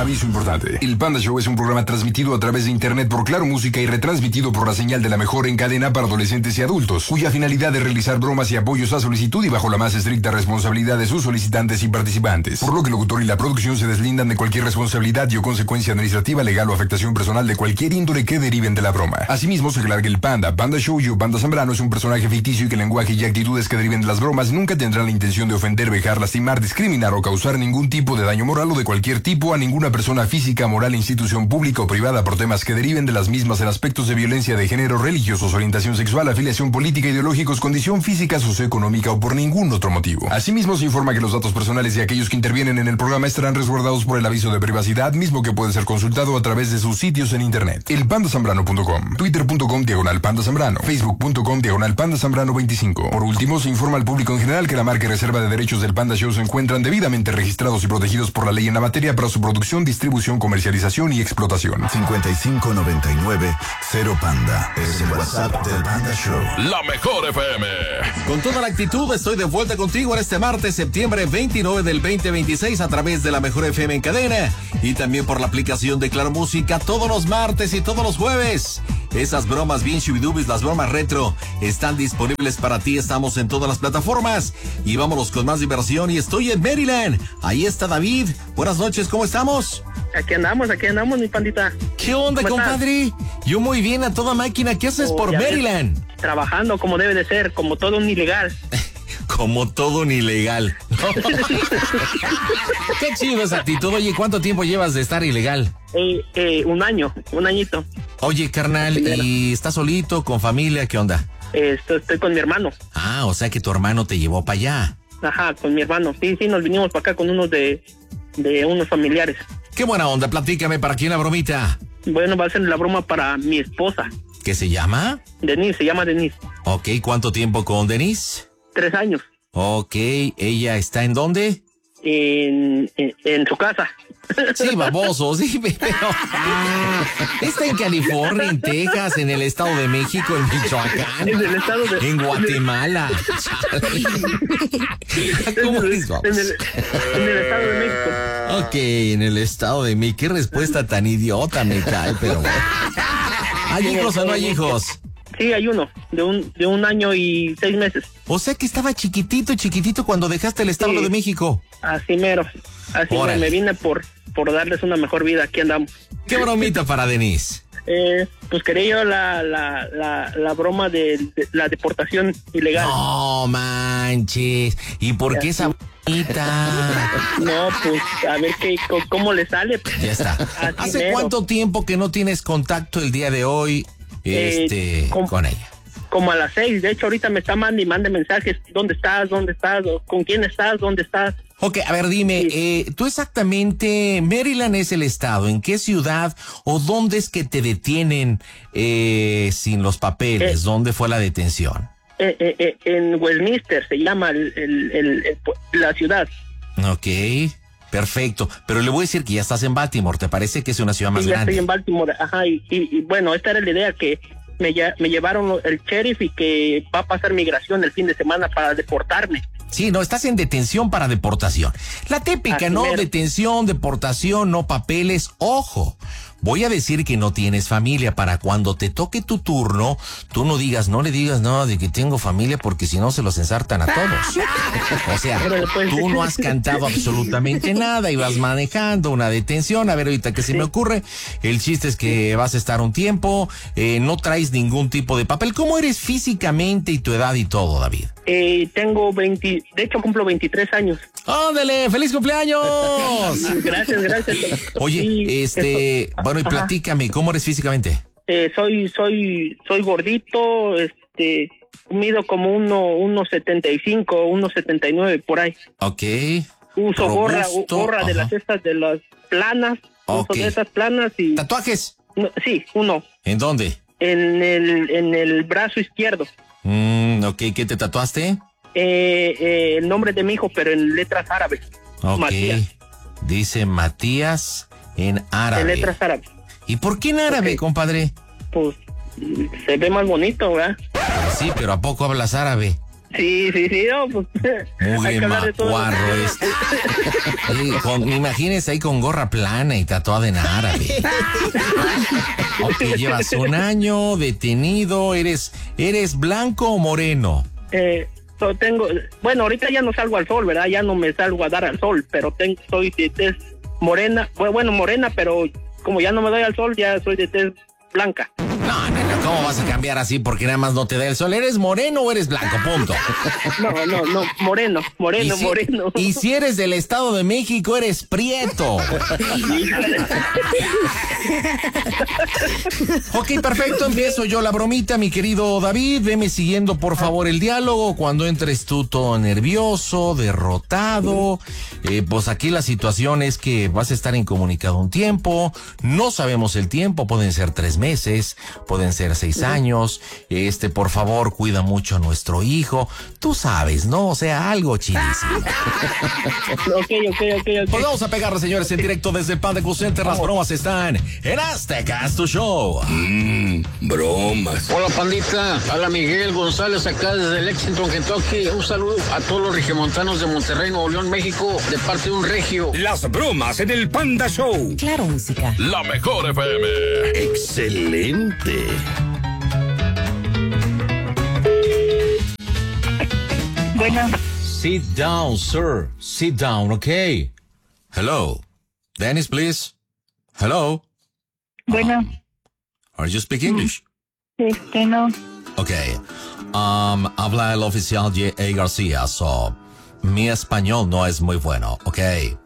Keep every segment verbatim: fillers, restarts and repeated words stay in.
Aviso importante. El Panda Show es un programa transmitido a través de internet por Claro Música y retransmitido por la señal de la mejor en cadena para adolescentes y adultos, cuya finalidad es realizar bromas y apoyos a solicitud y bajo la más estricta responsabilidad de sus solicitantes y participantes. Por lo que el locutor y la producción se deslindan de cualquier responsabilidad y o consecuencia administrativa, legal o afectación personal de cualquier índole que deriven de la broma. Asimismo, se aclara que el Panda, Panda Show y o Panda Zambrano es un personaje ficticio y que el lenguaje y actitudes que deriven de las bromas nunca tendrán la intención de ofender, vejar, lastimar, discriminar o causar ningún tipo de daño moral o de cualquier tipo a ninguna persona física, moral, institución pública o privada por temas que deriven de las mismas en aspectos de violencia de género, religiosos, orientación sexual, afiliación política, ideológicos, condición física, socioeconómica o por ningún otro motivo. Asimismo, se informa que los datos personales de aquellos que intervienen en el programa estarán resguardados por el aviso de privacidad, mismo que puede ser consultado a través de sus sitios en internet. El panda zambrano punto com, twitter punto com diagonal panda zambrano, facebook punto com diagonal panda zambrano veinticinco. Por último, se informa al público en general que la marca y reserva de derechos del Panda Show se encuentran debidamente registrados y protegidos por la ley en la materia para su producción, distribución, comercialización y explotación. cincuenta y cinco noventa y nueve cero Panda es el WhatsApp del Panda Show. La mejor F M. Con toda la actitud estoy de vuelta contigo en este martes, septiembre veintinueve del veinte veintiséis a través de la mejor F M en cadena y también por la aplicación de Claro Música todos los martes y todos los jueves. Esas bromas bien shubidubis, las bromas retro, están disponibles para ti. Estamos en todas las plataformas y vámonos con más diversión. Y estoy en Maryland. Ahí está David. Buenas noches, ¿cómo estamos? Aquí andamos, aquí andamos, mi pandita. ¿Qué onda, compadre? Yo muy bien, a toda máquina. ¿Qué haces oh, por Maryland? Ves, trabajando como debe de ser, como todo un ilegal. Como todo un ilegal. Qué chido esa actitud. Oye, ¿cuánto tiempo llevas de estar ilegal? Eh, eh, un año, un añito. Oye, carnal, ¿y estás solito, con familia? ¿Qué onda? Eh, estoy, estoy con mi hermano. Ah, o sea que tu hermano te llevó para allá. Ajá, con mi hermano. Sí, sí, nos vinimos para acá con unos de, de unos familiares. Qué buena onda, platícame, ¿para quién la bromita? Bueno, va a ser la broma para mi esposa. ¿Qué se llama? Denise, se llama Denise. Ok, ¿cuánto tiempo con Denise? Tres años. Ok, ¿ella está en dónde? En, en, en su casa. Sí, baboso, sí, pero... Está en California, en Texas, en el Estado de México, en Michoacán, en el estado de... en Guatemala. ¿Cómo en, el, es, en, el, en el Estado de México. Ok, en el Estado de México. Qué respuesta tan idiota me cae, pero bueno. ¿Hay hijos o no hay hijos? Sí, hay uno, de un de un año y seis meses. O sea que estaba chiquitito, chiquitito cuando dejaste el Estado sí, de México. Así mero, así mero, me vine por, por darles una mejor vida, aquí andamos. ¿Qué bromita para Denise? Eh, pues quería yo la, la, la, la broma de, de la deportación ilegal. No manches, ¿y por qué esa bromita? No, pues a ver qué, cómo le sale. Ya está. Así ¿Hace mero. cuánto tiempo que no tienes contacto el día de hoy este eh, con, con ella? Como a las seis, de hecho ahorita me está mandando y mande mensajes, ¿dónde estás? ¿Dónde estás? ¿Con quién estás? ¿Dónde estás? Ok, a ver, dime, sí. eh, tú exactamente, Maryland es el estado, ¿en qué ciudad o dónde es que te detienen eh, sin los papeles? Eh, ¿Dónde fue la detención? Eh, eh, eh, en Westminster se llama el, el, el, el, la ciudad. Ok, perfecto, pero le voy a decir que ya estás en Baltimore, ¿te parece que es una ciudad más sí, ya grande? Estoy en Baltimore, ajá, y, y, y bueno, esta era la idea que me, me llevaron el sheriff y que va a pasar migración el fin de semana para deportarme. Sí, no, estás en detención para deportación. La típica, Así ¿no? Mero. Detención, deportación, no papeles. Ojo, voy a decir que no tienes familia para cuando te toque tu turno, tú no digas, no le digas nada de que tengo familia porque si no se los ensartan a todos. O sea, tú no has cantado absolutamente nada y vas manejando una detención. A ver, ahorita que se sí. me ocurre, el chiste es que vas a estar un tiempo, eh, no traes ningún tipo de papel. ¿Cómo eres físicamente y tu edad y todo, David? Eh, tengo veinte, de hecho cumplo veintitrés años. ¡Ándale! ¡Feliz cumpleaños! Gracias, gracias. Oye, sí, este, eso. bueno, y Ajá. platícame, ¿cómo eres físicamente? Eh, soy, soy, soy gordito, este, mido como uno, uno setenta y cinco, uno setenta y nueve por ahí. Ok. Uso gorra, Robusto. gorra de Ajá. las estas de las planas, okay. uso de esas planas y. ¿Tatuajes? No, sí, uno. ¿En dónde? En el, en el brazo izquierdo. Mm, ok, ¿qué te tatuaste? Eh, eh, el nombre de mi hijo, pero en letras árabes. Ok. Matías. Dice Matías en árabe. En letras árabes. ¿Y por qué en árabe, okay. compadre? Pues se ve más bonito, ¿verdad? Sí, pero ¿a poco hablas árabe? Sí, sí, sí, no, pues. Muy macuarro este. Sí, con, imagínese ahí con gorra plana y tatuada en árabe. Ok, llevas un año detenido, eres, ¿eres blanco o moreno? Eh, so, tengo, bueno, ahorita ya no salgo al sol, ¿verdad? Ya no me salgo a dar al sol, pero tengo, soy de tez morena, bueno, morena, pero como ya no me doy al sol, ya soy de tez blanca. No, no, no, ¿cómo vas a cambiar así porque nada más no te da el sol? ¿Eres moreno o eres blanco? Punto. No, no, no, moreno, moreno, y si, moreno. Y si eres del Estado de México, eres prieto. Ok, perfecto, empiezo yo la bromita, mi querido David. Veme siguiendo, por favor, el diálogo. Cuando entres tú todo nervioso, derrotado, eh, pues aquí la situación es que vas a estar incomunicado un tiempo. No sabemos el tiempo, pueden ser tres meses, pueden ser seis años. Este, por favor, cuida mucho a nuestro hijo. Tú sabes, ¿no? O sea, algo chidísimo. Ok, ok, ok, ok. Pues vamos a pegarle, señores, en directo desde el Panda Cool Center. Las bromas están en Azteca, tu show. Mmm, bromas. Hola, pandita. Hola, Miguel González, acá desde Lexington, Kentucky. Un saludo a todos los regiomontanos de Monterrey, Nuevo León, México, de parte de un regio. Las bromas en el Panda Show. Claro, música. La mejor F M. Excelente. Bueno. Sit down, sir. Sit down, okay? Hello. Dennis, please. Hello. Bueno. Are you speak English? Este, no. Okay. Um, habla el oficial J A García, so mi español no es muy bueno, okay?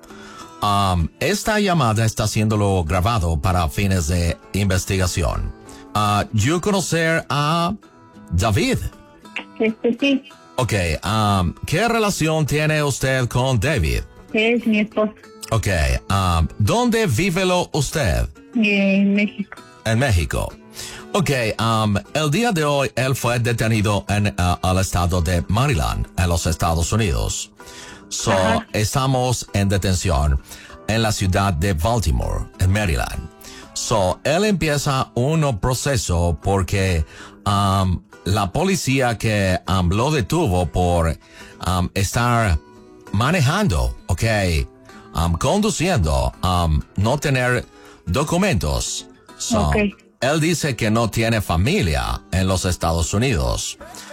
Um, esta llamada está siendo grabado para fines de investigación. Uh, ¿yo conocer a David? Este, sí. Okay, um, ¿qué relación tiene usted con David? Es mi esposo. Okay, um, ¿dónde vive lo usted? En México. En México. Okay, um, el día de hoy él fue detenido en uh, el estado de Maryland, en los Estados Unidos. So, Ajá. Estamos en detención en la ciudad de Baltimore, en Maryland. So, él empieza un proceso porque um, la policía que um, lo detuvo por um, estar manejando, okay, um, conduciendo, um, no tener documentos. So, okay. Él dice que no tiene familia en los Estados Unidos.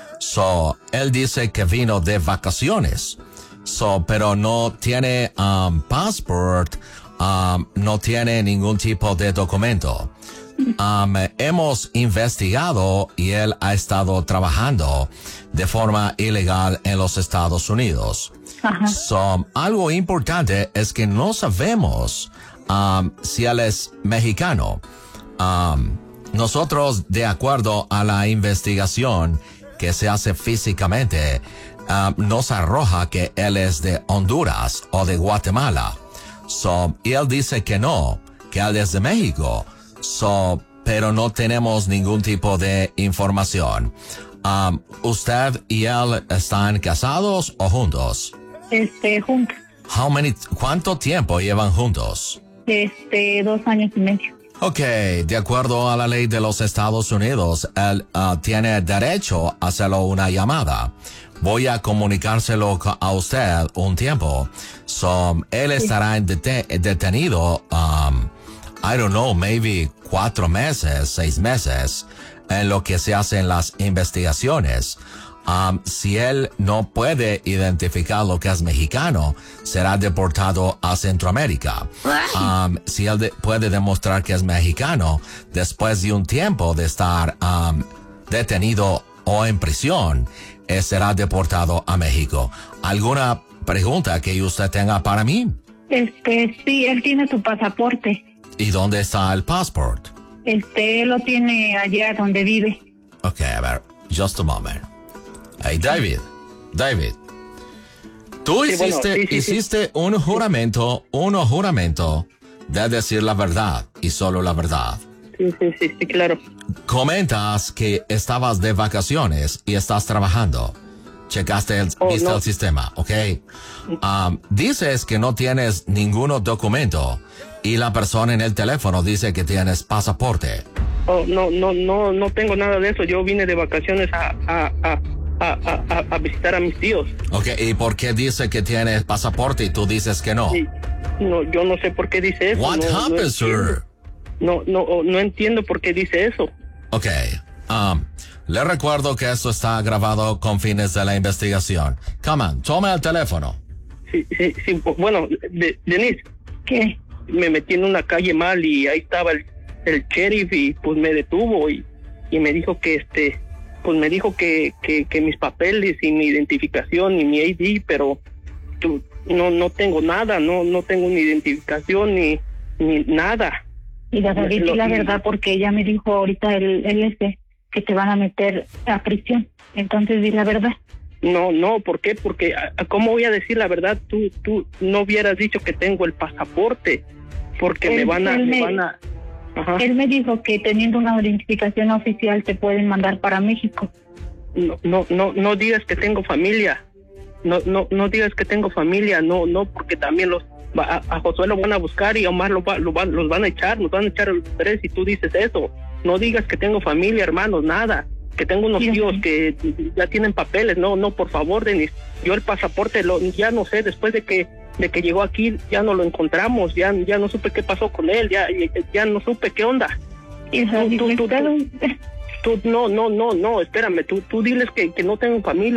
So, él dice que vino de vacaciones. So, pero no tiene um, passport, um, no tiene ningún tipo de documento. Um, hemos investigado y él ha estado trabajando de forma ilegal en los Estados Unidos. Ajá. So, algo importante es que no sabemos um, si él es mexicano. Um, nosotros, de acuerdo a la investigación que se hace físicamente, um, nos arroja que él es de Honduras o de Guatemala. So, y él dice que no, que él es de México. So, pero no tenemos ningún tipo de información. Um, ¿Usted y él están casados o juntos? Este, juntos. How many, ¿cuánto tiempo llevan juntos? Este, dos años y medio. Ok, de acuerdo a la ley de los Estados Unidos, él uh, tiene derecho a hacerlo una llamada. Voy a comunicárselo a usted un tiempo. So, él estará en dete- detenido, um, I don't know, maybe cuatro meses, seis meses, en lo que se hacen las investigaciones. Um, si él no puede identificar lo que es mexicano, será deportado a Centroamérica. Um, si él de- puede demostrar que es mexicano, después de un tiempo de estar um, detenido o en prisión, eh, será deportado a México. ¿Alguna pregunta que usted tenga para mí? Este, sí, él tiene su pasaporte. ¿Y dónde está el passport? Este, él lo tiene allá donde vive. Ok, a ver, just a moment. Hey, David, David, tú Sí, hiciste, bueno, sí, sí, hiciste sí. un juramento, un juramento de decir la verdad y solo la verdad. Sí, sí, sí, sí, claro. Comentas que estabas de vacaciones y estás trabajando. Checaste el, Oh, viste no. el sistema, ¿ok? Um, dices que no tienes ningún documento y la persona en el teléfono dice que tienes pasaporte. Oh, no, no, no, no tengo nada de eso. Yo vine de vacaciones a, a, a, a, a, a visitar a mis tíos. Ok, ¿y por qué dice que tienes pasaporte y tú dices que no? Sí. No, yo no sé por qué dice eso. What no, happened, no sir? No, no, no entiendo por qué dice eso. Ok, um, le recuerdo que esto está grabado con fines de la investigación. Come on, tome el teléfono. Sí, sí, sí. Bueno, de, Denise. ¿Qué? Me metí en una calle mal y ahí estaba el, el sheriff y pues me detuvo y, y me dijo que este, pues me dijo que, que, que mis papeles y mi identificación y mi I D, pero tú, no, no tengo nada, no, no tengo ni identificación ni, ni nada. Y la, Lo- di la verdad, porque ella me dijo ahorita el, el este, que te van a meter a prisión. Entonces di la verdad. No, no, ¿por qué? Porque, ¿cómo voy a decir la verdad? Tú, tú no hubieras dicho que tengo el pasaporte, porque Él- me van a, él me me- van a... Ajá. Él me dijo que teniendo una identificación oficial te pueden mandar para México. No, no, no, no digas que tengo familia. No, no, no digas que tengo familia. No, no, porque también los va- a, a Josué lo van a buscar y a Omar lo va, lo van, los van a echar, nos van a echar a los tres y tú dices eso. No digas que tengo familia, hermanos, nada. Que tengo unos Sí, tíos sí. que ya tienen papeles. No, no, por favor, Denis. Yo el pasaporte, lo, ya no sé, después de que de que llegó aquí, ya no lo encontramos. Ya, ya no supe qué pasó con él. Ya, ya, ya no supe qué onda. Y Tú, tú, tú, está- tú, no, no, no, no, espérame, tú, tú diles que, que no tengo familia.